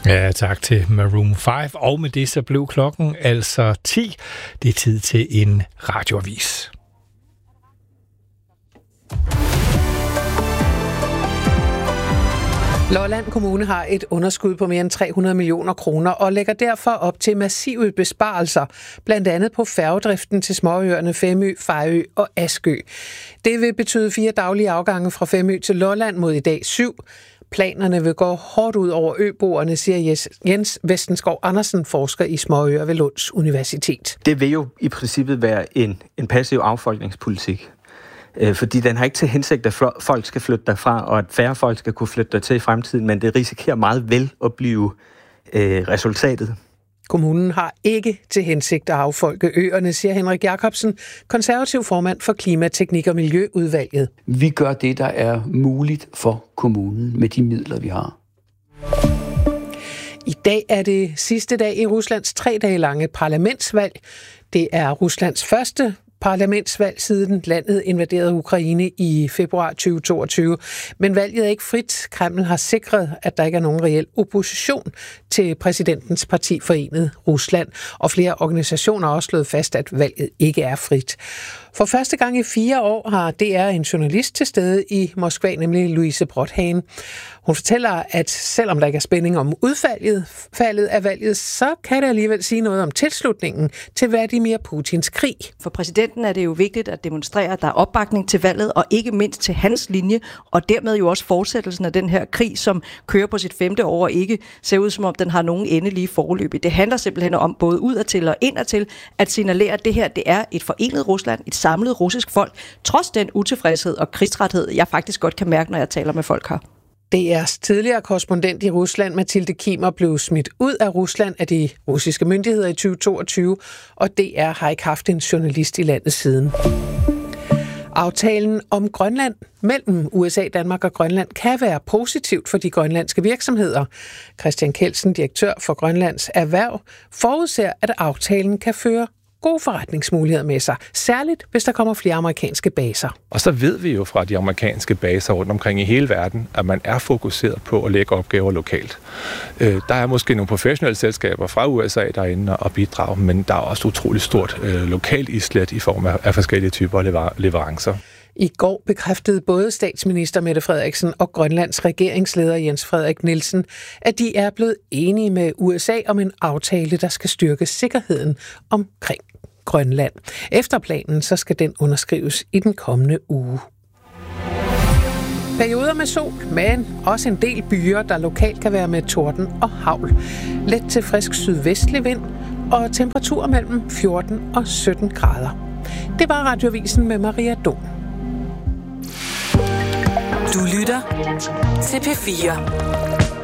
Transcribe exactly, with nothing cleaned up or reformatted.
Ja, tak til Maroon fem. Og med det så blev klokken altså ti. Det er tid til en radioavis. Lolland Kommune har et underskud på mere end tre hundrede millioner kroner og lægger derfor op til massive besparelser, blandt andet på færgedriften til småøerne Femø, Fejø og Askø. Det vil betyde fire daglige afgange fra Femø til Lolland mod i dag syv. Planerne vil gå hårdt ud over øboerne, siger Jens Vestenskov Andersen, forsker i småøer ved Lunds Universitet. Det vil jo i princippet være en, en passiv affolkningspolitik. Fordi den har ikke til hensigt, at folk skal flytte derfra, og at færre folk skal kunne flytte dertil i fremtiden, men det risikerer meget vel at blive øh, resultatet. Kommunen har ikke til hensigt at affolke øerne, siger Henrik Jacobsen, konservativ formand for Klima, Teknik og Miljøudvalget. Vi gør det, der er muligt for kommunen med de midler, vi har. I dag er det sidste dag i Ruslands tre dage lange parlamentsvalg. Det er Ruslands første parlamentsvalg siden landet invaderede Ukraine i februar tyve toogtyve. Men valget er ikke frit. Kreml har sikret, at der ikke er nogen reel opposition til præsidentens parti Forenet Rusland, og flere organisationer har også slået fast, at valget ikke er frit. For første gang i fire år har D R en journalist til stede i Moskva, nemlig Louise Brotthagen. Hun fortæller, at selvom der ikke er spænding om udfaldet faldet af valget, så kan det alligevel sige noget om tilslutningen til Vladimir Putins krig. For præsidenten er det jo vigtigt at demonstrere, at der er opbakning til valget, og ikke mindst til hans linje, og dermed jo også fortsættelsen af den her krig, som kører på sit femte år og ikke ser ud som om den har nogen endelige forløb. Det handler simpelthen om både udadtil og indadtil at signalere, at det her det er et forenet Rusland, et samlet russisk folk, trods den utilfredshed og krigstræthed, jeg faktisk godt kan mærke, når jeg taler med folk her. D R's tidligere korrespondent i Rusland, Mathilde Kimer, blev smidt ud af Rusland af de russiske myndigheder i tyve toogtyve, og D R har ikke haft en journalist i landet siden. Aftalen om Grønland mellem U S A, Danmark og Grønland kan være positivt for de grønlandske virksomheder. Christian Kelsen, direktør for Grønlands Erhverv, forudser, at aftalen kan føre gode forretningsmuligheder med sig, særligt hvis der kommer flere amerikanske baser. Og så ved vi jo fra de amerikanske baser rundt omkring i hele verden, at man er fokuseret på at lægge opgaver lokalt. Øh, der er måske nogle professionelle selskaber fra U S A derinde og bidrage, men der er også utroligt stort øh, lokalt islet i form af, af forskellige typer lever- leverancer. I går bekræftede både statsminister Mette Frederiksen og Grønlands regeringsleder Jens Frederik Nielsen, at de er blevet enige med U S A om en aftale, der skal styrke sikkerheden omkring Grønland. Efter planen så skal den underskrives i den kommende uge. Perioder med sol, men også en del byer, der lokalt kan være med torden og hagl. Let til frisk sydvestlig vind og temperaturer mellem fjorten og sytten grader. Det var Radioavisen med Maria Dom. Du lytter til P fire.